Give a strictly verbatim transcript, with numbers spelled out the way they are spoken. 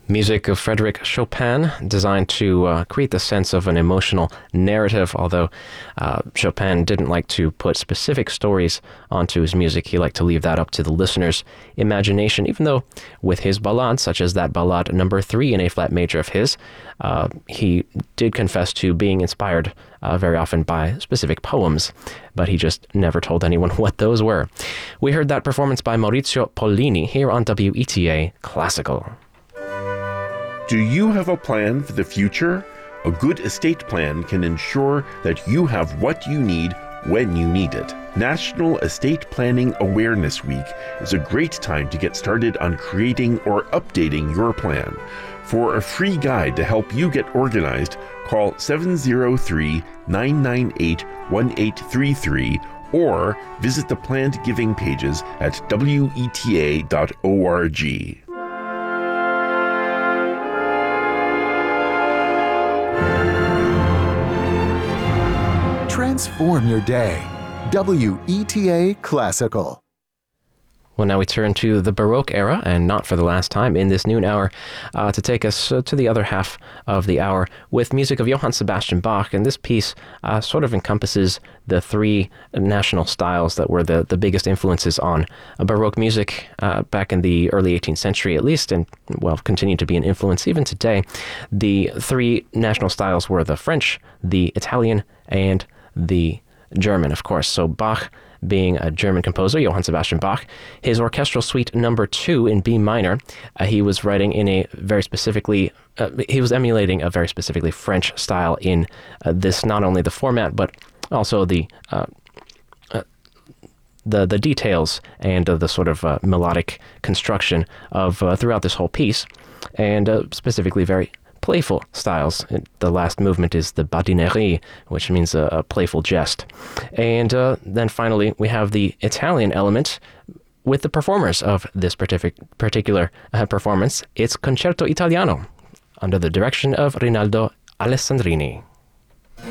Music of Frédéric Chopin, designed to uh, create the sense of an emotional narrative, although uh, Chopin didn't like to put specific stories onto his music. He liked to leave that up to the listener's imagination, even though with his ballades, such as that ballade number three in A-flat major of his, uh, he did confess to being inspired uh, very often by specific poems, but he just never told anyone what those were. We heard that performance by Maurizio Pollini here on W E T A Classical. Do you have a plan for the future? A good estate plan can ensure that you have what you need when you need it. National Estate Planning Awareness Week is a great time to get started on creating or updating your plan. For a free guide to help you get organized, call seven zero three, nine nine eight, one eight three three or visit the planned giving pages at W E T A dot org. Transform your day. W E T A Classical. Well, now we turn to the Baroque era, and not for the last time in this noon hour, uh, to take us uh, to the other half of the hour with music of Johann Sebastian Bach. And this piece uh, sort of encompasses the three national styles that were the, the biggest influences on uh, Baroque music uh, back in the early eighteenth century, at least, and, well, continue to be an influence even today. The three national styles were the French, the Italian, and the German, of course. So Bach, being a German composer, Johann Sebastian Bach, his orchestral suite number two in B minor, uh, he was writing in a very specifically, uh, he was emulating a very specifically French style in uh, this, not only the format, but also the uh, uh, the the details and uh, the sort of uh, melodic construction of uh, throughout this whole piece, and uh, specifically very playful styles. The last movement is the badinerie, which means a, a playful jest. And uh, then finally, we have the Italian element with the performers of this partic- particular uh, performance. It's Concerto Italiano, under the direction of Rinaldo Alessandrini.